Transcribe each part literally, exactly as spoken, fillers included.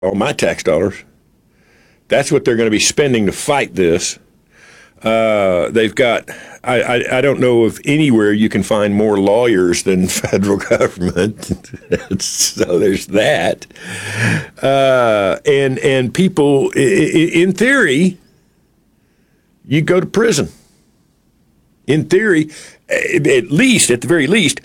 all my tax dollars. That's what they're going to be spending to fight this. Uh, they've got, I, I, I don't know if anywhere you can find more lawyers than federal government. So there's that. Uh, and, and people, in theory, you go to prison. In theory, at least, at the very least,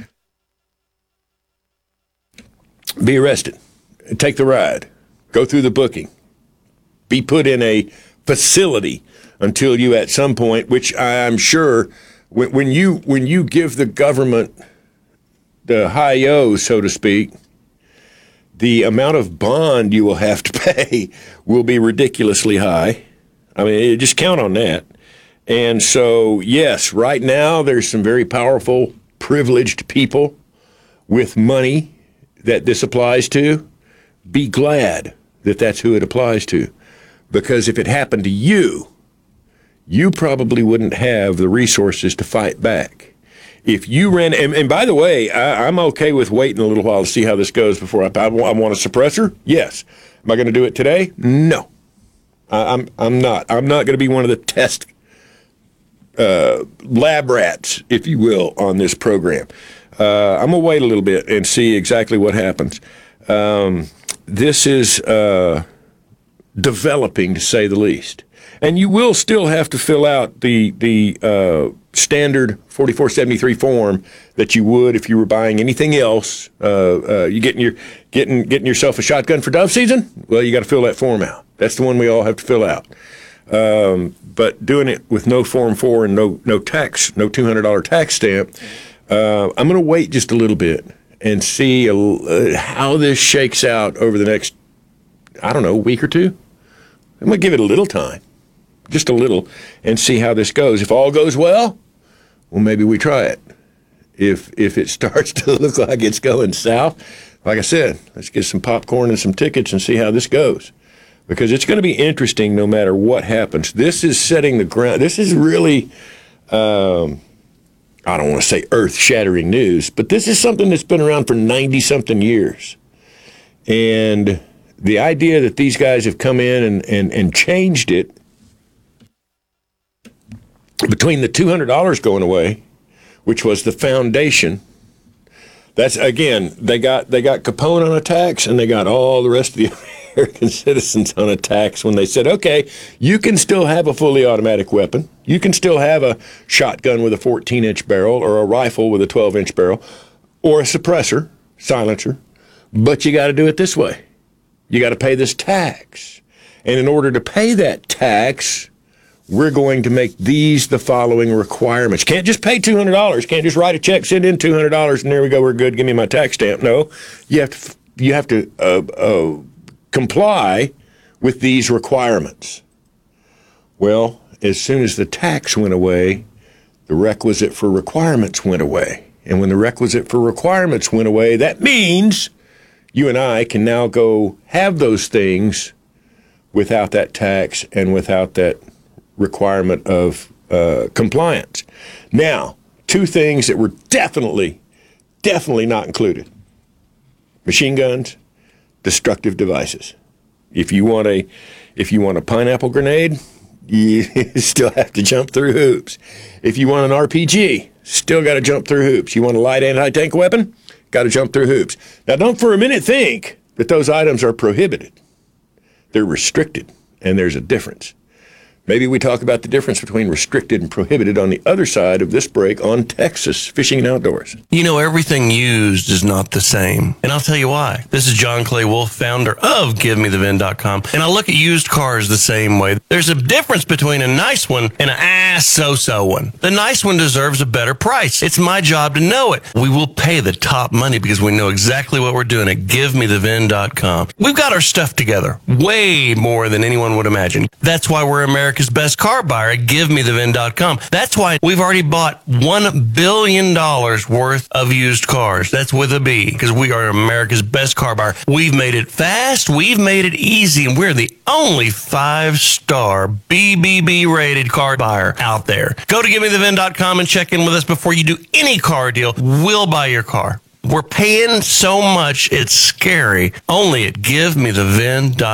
be arrested, take the ride, go through the booking, be put in a facility until you at some point, which I'm sure when, when you when you give the government the hi-yo, so to speak, the amount of bond you will have to pay will be ridiculously high. I mean, just count on that. And so, yes, right now there's some very powerful, privileged people with money that this applies to. Be glad that that's who it applies to. Because if it happened to you, you probably wouldn't have the resources to fight back. If you ran, and, and by the way, I, I'm okay with waiting a little while to see how this goes before I, I, I want a suppressor. Yes. Am I going to do it today? No. I, I'm I'm not. I'm not going to be one of the test uh, lab rats, if you will, on this program. Uh, I'm going to wait a little bit and see exactly what happens. Um, this is uh, developing, to say the least. And you will still have to fill out the the uh, standard forty-four seventy-three form that you would if you were buying anything else. Uh, uh, you getting your getting getting yourself a shotgun for dove season? Well, you got to fill that form out. That's the one we all have to fill out. Um, but doing it with no Form four and no no tax, no two hundred dollars tax stamp, uh, I'm going to wait just a little bit and see a, uh, how this shakes out over the next, I don't know, week or two. I'm going to give it a little time. Just a little, and see how this goes. If all goes well, well, maybe we try it. If if it starts to look like it's going south, like I said, let's get some popcorn and some tickets and see how this goes. Because it's going to be interesting no matter what happens. This is setting the ground. This is really, um, I don't want to say earth-shattering news, but this is something that's been around for ninety-something years. And the idea that these guys have come in and, and, and changed it, between the two hundred dollars going away, which was the foundation, that's, again, they got they got Capone on a tax, and they got all the rest of the American citizens on a tax when they said, okay, you can still have a fully automatic weapon. You can still have a shotgun with a fourteen-inch barrel or a rifle with a twelve-inch barrel or a suppressor, silencer, but you got to do it this way. You got to pay this tax. And in order to pay that tax, we're going to make these the following requirements. Can't just pay two hundred dollars. Can't just write a check, send in two hundred dollars, and there we go, we're good, give me my tax stamp. No, you have to, you have to uh, uh, comply with these requirements. Well, as soon as the tax went away, the requisite for requirements went away. And when the requisite for requirements went away, that means you and I can now go have those things without that tax and without that requirement of uh, compliance. Now, two things that were definitely, definitely not included. Machine guns, destructive devices. If you want a, if you want a pineapple grenade, you still have to jump through hoops. If you want an R P G, still got to jump through hoops. You want a light anti-tank weapon, got to jump through hoops. Now, don't for a minute think that those items are prohibited. They're restricted, and there's a difference. Maybe we talk about the difference between restricted and prohibited on the other side of this break on Texas Fishing and Outdoors. You know, everything used is not the same. And I'll tell you why. This is John Clay Wolf, founder of Give Me The Vin dot com. And I look at used cars the same way. There's a difference between a nice one and an ass so-so one. The nice one deserves a better price. It's my job to know it. We will pay the top money because we know exactly what we're doing at Give Me The Vin dot com. We've got our stuff together way more than anyone would imagine. That's why we're America's best car buyer at Give Me The Vin dot com. That's why we've already bought one billion dollars worth of used cars. That's with a B, because we are America's best car buyer. We've made it fast, we've made it easy, and we're the only five-star B B B rated car buyer out there. Go to Give Me The Vin dot com and check in with us before you do any car deal. We'll buy your car. We're paying so much, it's scary. Only at give me the V I N dot com.